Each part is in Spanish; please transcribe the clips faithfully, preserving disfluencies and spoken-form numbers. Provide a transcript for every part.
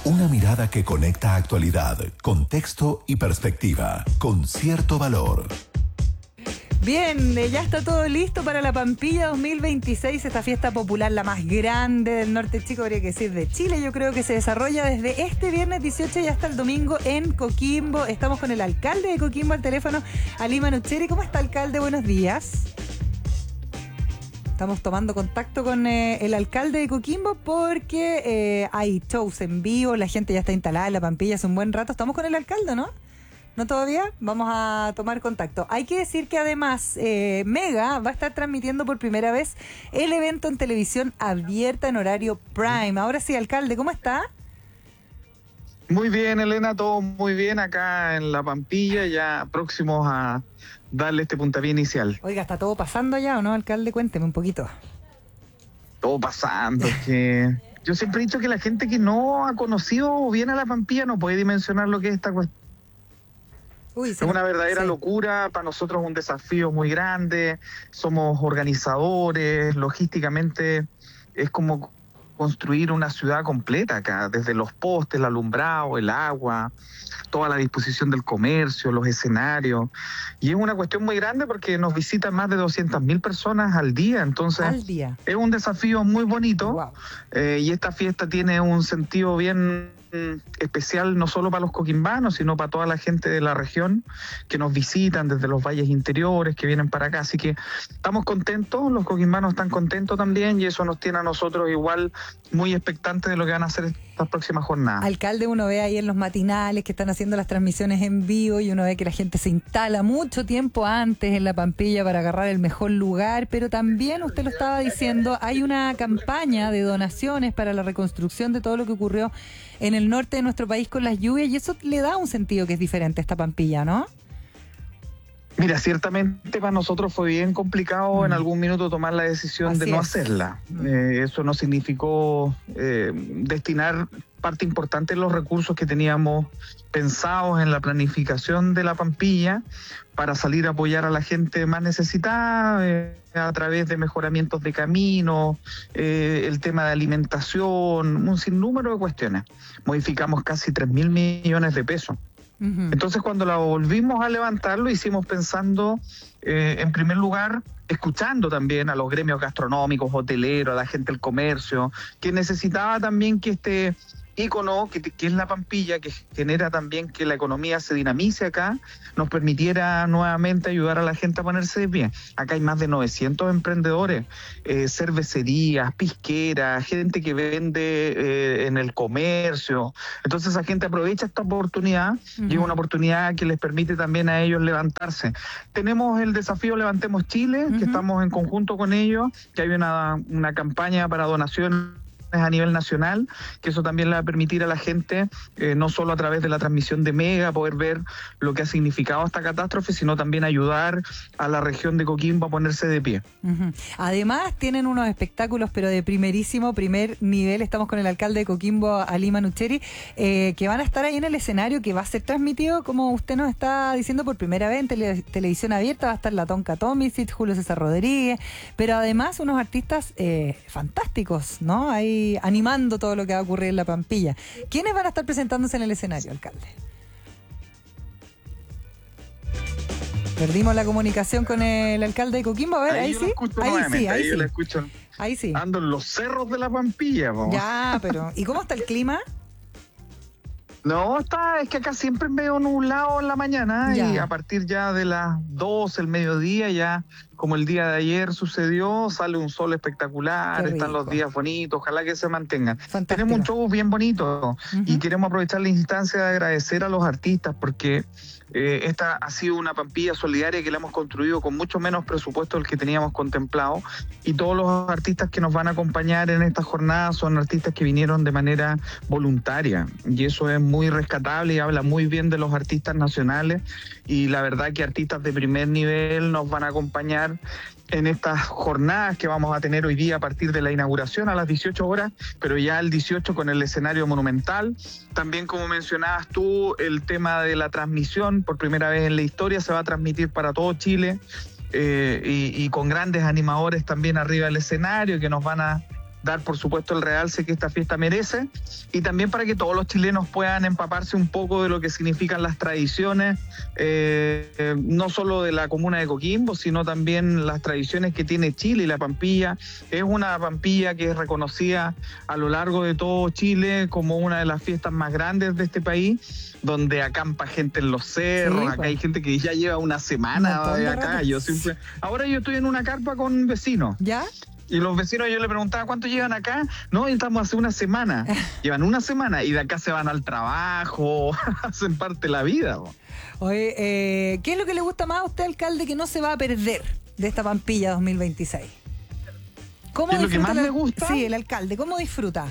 Una mirada que conecta actualidad, contexto y perspectiva, con cierto valor. Bien, eh, ya está todo listo para la Pampilla dos mil veintiséis, esta fiesta popular, la más grande del norte chico, habría que decir de Chile. Yo creo que se desarrolla desde este viernes dieciocho y hasta el domingo en Coquimbo. Estamos con el alcalde de Coquimbo al teléfono, Ali Manucheri. ¿Cómo está, alcalde? Buenos días. Estamos tomando contacto con eh, el alcalde de Coquimbo porque eh, hay shows en vivo, la gente ya está instalada en la Pampilla hace un buen rato. Estamos con el alcalde, ¿no? ¿No todavía? Vamos a tomar contacto. Hay que decir que además eh, Mega va a estar transmitiendo por primera vez el evento en televisión abierta en horario prime. Ahora sí, alcalde, ¿cómo está? Muy bien, Elena, todo muy bien acá en la Pampilla, ya próximos a darle este puntapié inicial. Oiga, ¿está todo pasando ya o no, alcalde? Cuénteme un poquito. Todo pasando, que yo siempre he dicho que la gente que no ha conocido bien a la Pampilla no puede dimensionar lo que es esta cuestión. Uy, es una verdadera sí. locura, para nosotros un desafío muy grande, somos organizadores, logísticamente es como construir una ciudad completa acá, desde los postes, el alumbrado, el agua, toda la disposición del comercio, los escenarios, y es una cuestión muy grande porque nos visitan más de doscientas mil personas al día, entonces al día. Es un desafío muy bonito. Wow. eh, y esta fiesta tiene un sentido bien especial no solo para los coquimbanos, sino para toda la gente de la región que nos visitan desde los valles interiores, que vienen para acá, así que estamos contentos, los coquimbanos están contentos también y eso nos tiene a nosotros igual muy expectantes de lo que van a hacer estas próximas jornadas. Alcalde, uno ve ahí en los matinales que están haciendo las transmisiones en vivo y uno ve que la gente se instala mucho tiempo antes en la Pampilla para agarrar el mejor lugar, pero también usted lo estaba diciendo, hay una campaña de donaciones para la reconstrucción de todo lo que ocurrió en el norte de nuestro país con las lluvias, y eso le da un sentido que es diferente a esta Pampilla, ¿no? Mira, ciertamente para nosotros fue bien complicado mm. en algún minuto tomar la decisión Así de no es. hacerla. Mm. Eh, eso no significó eh, destinar parte importante de los recursos que teníamos pensados en la planificación de la Pampilla para salir a apoyar a la gente más necesitada eh, a través de mejoramientos de caminos, eh, el tema de alimentación, un sinnúmero de cuestiones. Modificamos casi tres mil millones de pesos. Uh-huh. Entonces, cuando la volvimos a levantar, lo hicimos pensando, eh, en primer lugar, escuchando también a los gremios gastronómicos, hoteleros, a la gente del comercio, que necesitaba también que este ícono, que, que es la Pampilla, que genera también que la economía se dinamice acá, nos permitiera nuevamente ayudar a la gente a ponerse de pie. Acá hay más de novecientos emprendedores, eh, cervecerías, pisqueras, gente que vende eh, en el comercio. Entonces esa gente aprovecha esta oportunidad uh-huh. y es una oportunidad que les permite también a ellos levantarse. Tenemos el desafío Levantemos Chile, uh-huh. que estamos en conjunto con ellos, que hay una, una campaña para donación a nivel nacional, que eso también le va a permitir a la gente, eh, no solo a través de la transmisión de Mega, poder ver lo que ha significado esta catástrofe, sino también ayudar a la región de Coquimbo a ponerse de pie. Uh-huh. Además, tienen unos espectáculos, pero de primerísimo, primer nivel. Estamos con el alcalde de Coquimbo, Ali Manucheri, eh, que van a estar ahí en el escenario, que va a ser transmitido, como usted nos está diciendo, por primera vez en tele- televisión abierta. Va a estar la Tonka Tomicic, Julio César Rodríguez, pero además unos artistas eh, fantásticos, ¿no? Hay animando todo lo que va a ocurrir en la Pampilla. ¿Quiénes van a estar presentándose en el escenario, alcalde? Perdimos la comunicación con el alcalde de Coquimbo. A ver, ahí, ahí sí. Ahí sí, ahí, ahí sí. Yo la escucho. Ahí sí. Ando en los cerros de la Pampilla, vamos. Ya, pero ¿y cómo está el clima? No, está, es que acá siempre veo nublado en la mañana ya. Y a partir ya de las doce, el mediodía, ya como el día de ayer sucedió, sale un sol espectacular, están los días bonitos, ojalá que se mantengan. Fantástico. Tenemos un show bien bonito uh-huh. y queremos aprovechar la instancia de agradecer a los artistas porque eh, esta ha sido una Pampilla solidaria que la hemos construido con mucho menos presupuesto del que teníamos contemplado, y todos los artistas que nos van a acompañar en esta jornada son artistas que vinieron de manera voluntaria, y eso es muy rescatable y habla muy bien de los artistas nacionales, y la verdad que artistas de primer nivel nos van a acompañar en estas jornadas que vamos a tener hoy día a partir de la inauguración a las dieciocho horas, pero ya el dieciocho con el escenario monumental. También, como mencionabas tú, el tema de la transmisión, por primera vez en la historia se va a transmitir para todo Chile, eh, y, y con grandes animadores también arriba del escenario que nos van a dar por supuesto el realce que esta fiesta merece y también para que todos los chilenos puedan empaparse un poco de lo que significan las tradiciones, eh, eh, no solo de la comuna de Coquimbo, sino también las tradiciones que tiene Chile. Y la Pampilla es una Pampilla que es reconocida a lo largo de todo Chile como una de las fiestas más grandes de este país, donde acampa gente en los cerros, sí, acá pues. Hay gente que ya lleva una semana de acá. Yo siempre, ahora yo estoy en una carpa con vecinos. ¿Ya? Y los vecinos, yo le preguntaba, ¿cuánto llevan acá? No, estamos hace una semana. Llevan una semana y de acá se van al trabajo, hacen parte de la vida. Bro. Oye, eh, ¿qué es lo que le gusta más a usted, alcalde, que no se va a perder de esta Pampilla dos mil veintiséis? ¿Cómo ¿Qué es lo que más el, me gusta? Sí, el alcalde, ¿cómo disfruta?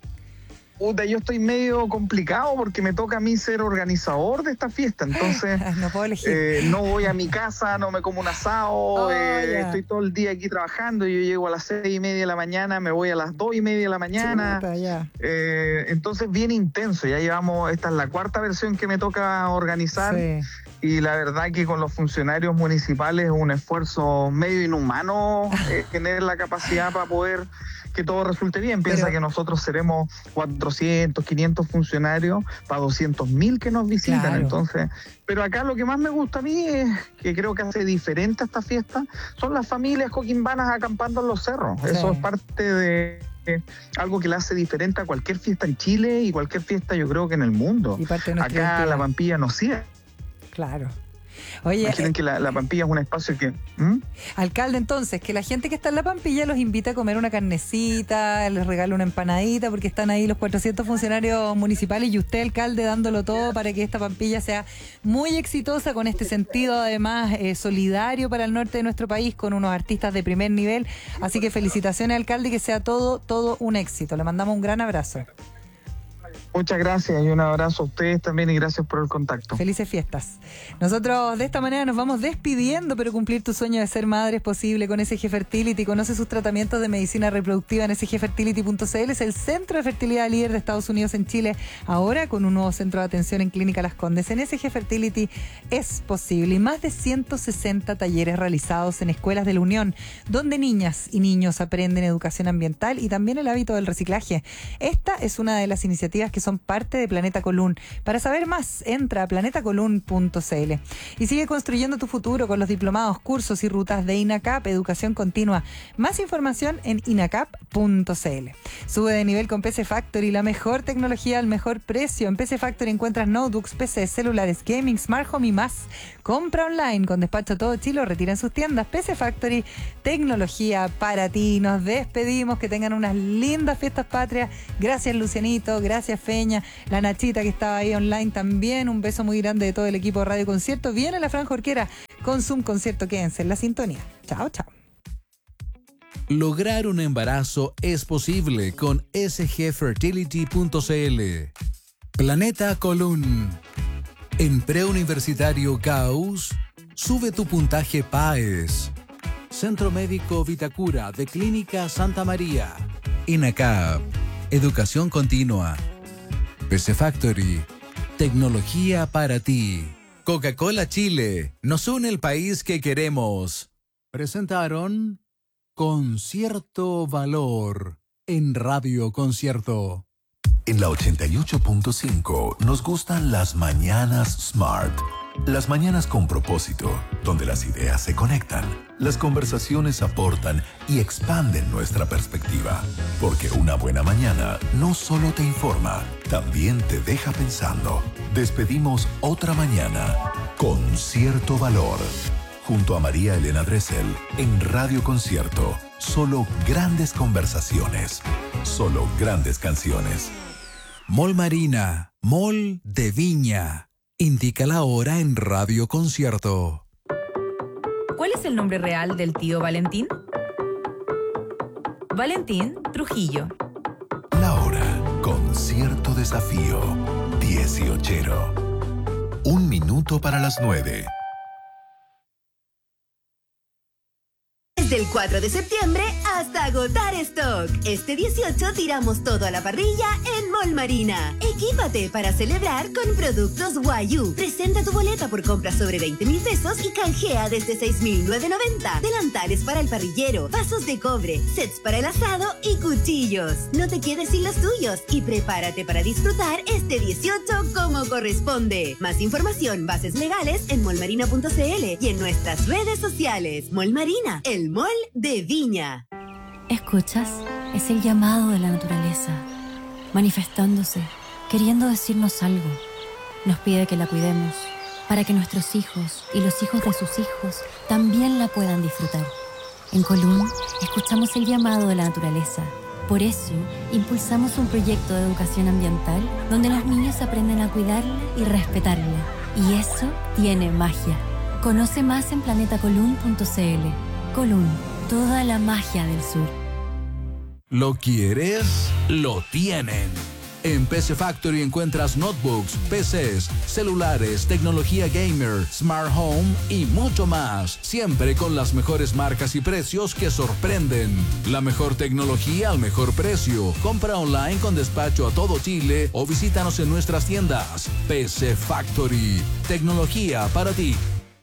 Puta, yo estoy medio complicado porque me toca a mí ser organizador de esta fiesta, entonces no puedo elegir. Eh, no voy a mi casa, no me como un asado, oh, eh, yeah. Estoy todo el día aquí trabajando, yo llego a las seis y media de la mañana, me voy a las dos y media de la mañana, Chuta, yeah. eh, entonces bien intenso, ya llevamos, esta es la cuarta versión que me toca organizar. Sí. Y la verdad que con los funcionarios municipales es un esfuerzo medio inhumano eh, tener la capacidad para poder que todo resulte bien. Piensa Pero, que nosotros seremos cuatrocientos, quinientos funcionarios para doscientos mil que nos visitan. Claro. Entonces, pero acá lo que más me gusta a mí es que creo que hace diferente a esta fiesta, son las familias coquimbanas acampando en los cerros. Sí. Eso es parte de eh, algo que la hace diferente a cualquier fiesta en Chile y cualquier fiesta yo creo que en el mundo. Acá identidad. La Pampilla no sirve. Claro. Oye, imaginen eh, que la, la Pampilla es un espacio que... ¿Mm? Alcalde, entonces, que la gente que está en la Pampilla los invita a comer una carnecita, les regala una empanadita, porque están ahí los cuatrocientos funcionarios municipales y usted, alcalde, dándolo todo para que esta Pampilla sea muy exitosa, con este sentido, además, eh, solidario para el norte de nuestro país, con unos artistas de primer nivel. Así que felicitaciones, alcalde, que sea todo, todo un éxito. Le mandamos un gran abrazo. Muchas gracias y un abrazo a ustedes también y gracias por el contacto. Felices fiestas. Nosotros de esta manera nos vamos despidiendo, pero cumplir tu sueño de ser madre es posible con S G Fertility. Conoce sus tratamientos de medicina reproductiva en s g fertility punto c l. Es el centro de fertilidad líder de Estados Unidos en Chile, ahora con un nuevo centro de atención en Clínica Las Condes. En S G Fertility es posible y más de ciento sesenta talleres realizados en escuelas de la Unión, donde niñas y niños aprenden educación ambiental y también el hábito del reciclaje. Esta es una de las iniciativas que son parte de Planeta Colún. Para saber más, entra a planeta colún punto c l. Y sigue construyendo tu futuro con los diplomados, cursos y rutas de INACAP, Educación Continua. Más información en inacap punto c l. Sube de nivel con P C Factory, la mejor tecnología al mejor precio. En P C Factory encuentras notebooks, P C, celulares, gaming, smart home y más. Compra online con despacho a todo Chile o retira en sus tiendas. P C Factory, tecnología para ti. Nos despedimos, que tengan unas lindas fiestas patrias. Gracias, Lucianito, gracias, Feña, la Nachita que estaba ahí online también. Un beso muy grande de todo el equipo de Radio Concierto. Viene la Franja Orquera con Zoom Concierto. Quédense en la sintonía. Chao, chao. Lograr un embarazo es posible con s g fertility punto c l. Planeta Colún. En preuniversitario Gauss, sube tu puntaje P A E S. Centro Médico Vitacura de Clínica Santa María. INACAP, Educación Continua. P C Factory, tecnología para ti. Coca-Cola Chile, nos une el país que queremos. Presentaron Concierto Valor en Radio Concierto. En la ochenta y ocho punto cinco nos gustan las mañanas Smart. Las mañanas con propósito, donde las ideas se conectan, las conversaciones aportan y expanden nuestra perspectiva. Porque una buena mañana no solo te informa, también te deja pensando. Despedimos otra mañana con cierto valor. Junto a María Elena Dressel en Radio Concierto. Solo grandes conversaciones. Solo grandes canciones. Mall Marina, Mall de Viña. Indica la hora en Radio Concierto. ¿Cuál es el nombre real del tío Valentín? Valentín Trujillo. La hora con cierto desafío. dieciochero. Un minuto para las nueve. Del cuatro de septiembre hasta agotar stock. Este dieciocho tiramos todo a la parrilla en Mall Marina. Equípate para celebrar con productos Wayuu. Presenta tu boleta por compras sobre veinte mil pesos y canjea desde seis mil novecientos noventa. Delantales para el parrillero, vasos de cobre, sets para el asado y cuchillos. No te quedes sin los tuyos y prepárate para disfrutar este dieciocho como corresponde. Más información, bases legales en molmarina punto cl y en nuestras redes sociales. Mall Marina, el mall de Viña. ¿Escuchas? Es el llamado de la naturaleza, manifestándose, queriendo decirnos algo. Nos pide que la cuidemos, para que nuestros hijos y los hijos de sus hijos también la puedan disfrutar. En Colún, escuchamos el llamado de la naturaleza. Por eso, impulsamos un proyecto de educación ambiental donde los niños aprenden a cuidarla y respetarla. Y eso tiene magia. Conoce más en planeta colún punto cl. Colún, toda la magia del sur. ¿Lo quieres? Lo tienen. En P C Factory encuentras notebooks, P Cs, celulares, tecnología gamer, smart home y mucho más. Siempre con las mejores marcas y precios que sorprenden. La mejor tecnología al mejor precio. Compra online con despacho a todo Chile o visítanos en nuestras tiendas. P C Factory. Tecnología para ti.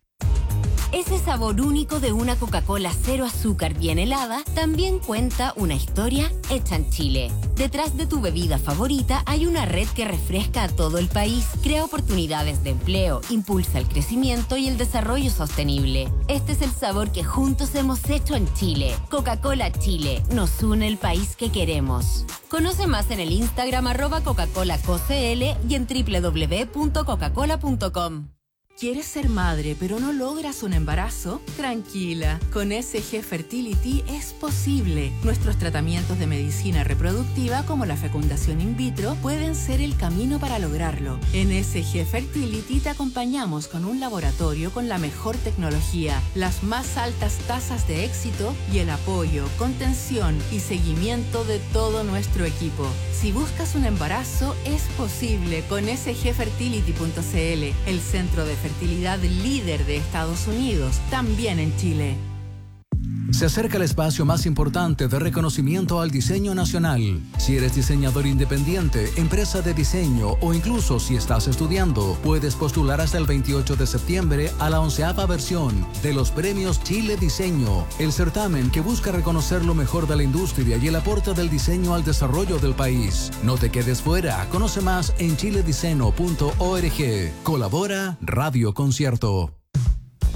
Ese sabor único de una Coca-Cola cero azúcar bien helada también cuenta una historia hecha en Chile. Detrás de tu bebida favorita hay una red que refresca a todo el país, crea oportunidades de empleo, impulsa el crecimiento y el desarrollo sostenible. Este es el sabor que juntos hemos hecho en Chile. Coca-Cola Chile, nos une el país que queremos. Conoce más en el Instagram arroba Coca-Cola C O C L y en doble u doble u doble u punto coca cola punto com. ¿Quieres ser madre pero no logras un embarazo? Tranquila, con S G Fertility es posible. Nuestros tratamientos de medicina reproductiva como la fecundación in vitro pueden ser el camino para lograrlo. En S G Fertility te acompañamos con un laboratorio con la mejor tecnología, las más altas tasas de éxito y el apoyo, contención y seguimiento de todo nuestro equipo. Si buscas un embarazo, es posible con S G fertility punto cl, el centro de fertilidad líder de Estados Unidos, también en Chile. Se acerca el espacio más importante de reconocimiento al diseño nacional. Si eres diseñador independiente, empresa de diseño o incluso si estás estudiando, puedes postular hasta el veintiocho de septiembre a la onceava versión de los premios Chile Diseño, el certamen que busca reconocer lo mejor de la industria y el aporte del diseño al desarrollo del país. No te quedes fuera, conoce más en chile diseño punto org. Colabora Radio Concierto.